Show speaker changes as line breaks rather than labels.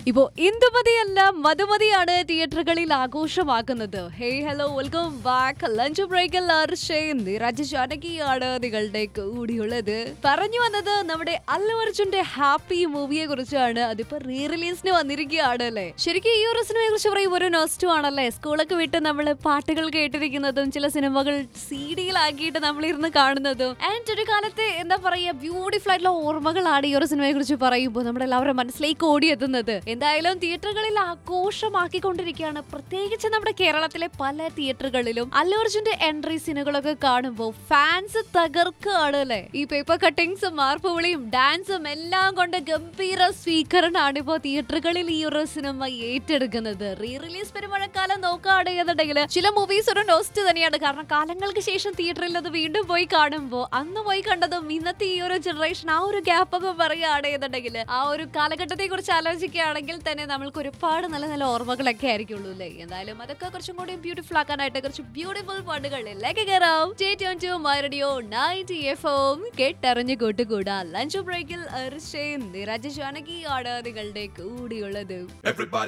ഇപ്പോ ഇന്ദുമതിയല്ല മധുമതിയാണ് തിയേറ്ററുകളിൽ ആഘോഷമാക്കുന്നത്. Hey hello welcome back. Lunch ബ്രേക്കിൽ ജാനകിയാണ് നിങ്ങളുടെ കൂടിയുള്ളത്. പറഞ്ഞു വന്നത് നമ്മുടെ അല്ലു അർജുന്റെ ഹാപ്പി മൂവിയെ കുറിച്ചാണ്. അതിപ്പോ റീ റിലീസിന് വന്നിരിക്കുകയാണ് അല്ലേ. ശരിക്കും ഈ ഒരു സിനിമയെ കുറിച്ച് പറയുമ്പോൾ ഒരു നോസ്റ്റു ആണല്ലേ. സ്കൂളൊക്കെ വിട്ട് നമ്മള് പാട്ടുകൾ കേട്ടിരിക്കുന്നതും ചില സിനിമകൾ CD-യിലാക്കിയിട്ട് നമ്മളിരുന്ന് കാണുന്നതും ആൻഡ് ഒരു കാലത്തെ എന്താ പറയാ ബ്യൂട്ടിഫുൾ ആയിട്ടുള്ള ഓർമ്മകളാണ് ഈ ഒരു സിനിമയെ കുറിച്ച് പറയുമ്പോൾ നമ്മുടെ എല്ലാവരുടെ മനസ്സിലേക്ക് ഓടിയെത്തുന്നത്. എന്തായാലും തിയേറ്ററുകളിൽ ആഘോഷമാക്കിക്കൊണ്ടിരിക്കുകയാണ്. പ്രത്യേകിച്ച് നമ്മുടെ കേരളത്തിലെ പല തിയേറ്ററുകളിലും അല്ലു അർജുന്റെ എൻട്രി സീനുകളൊക്കെ കാണുമ്പോൾ ഫാൻസ് തകർക്കുകയാണ് അല്ലെ. ഈ പേപ്പർ കട്ടിങ്സും മാർപ്പുവിളിയും ഡാൻസും എല്ലാം കൊണ്ട് ഗംഭീര സ്വീകരണമാണ് ഇപ്പോൾ തിയേറ്ററുകളിൽ ഈ ഒരു സിനിമ ഏറ്റെടുക്കുന്നത്. റീ റിലീസ് പെരുമഴക്കാലം നോക്കുകയാണെന്നുണ്ടെങ്കിൽ ചില മൂവീസ് ഒരു നോസ്റ്റ് തന്നെയാണ്. കാരണം കാലങ്ങൾക്ക് ശേഷം തിയേറ്ററിൽ അത് വീണ്ടും പോയി കാണുമ്പോൾ അന്ന് പോയി കണ്ടതും ഇന്നത്തെ ഈ ഒരു ജനറേഷൻ ആ ഒരു ഗ്യാപ്പ് ഒക്കെ പറയുകയാണെന്നുണ്ടെങ്കിൽ ആ ഒരു കാലഘട്ടത്തെ കുറിച്ച് ആലോചിക്കുകയാണെങ്കിൽ തന്നെ നമ്മൾക്ക് ഒരുപാട് നല്ല നല്ല ഓർമ്മകളൊക്കെ ആയിരിക്കുള്ളൂ അല്ലേ. എന്തായാലും അതൊക്കെ കുറച്ചും കൂടി ബ്യൂട്ടിഫുൾ ആക്കാനായിട്ട് കുറച്ച് ബ്യൂട്ടിഫുൾ പാട്ടുകളിലേക്ക് കയറാം. Stay tuned to my radio 90 FM. കേട്ടറിഞ്ഞു കൂട്ടുകൂടാ. Lunch ബ്രേക്കിൽ ജാനകിയാണ് നിങ്ങളുടെ കൂടിയുള്ളത്.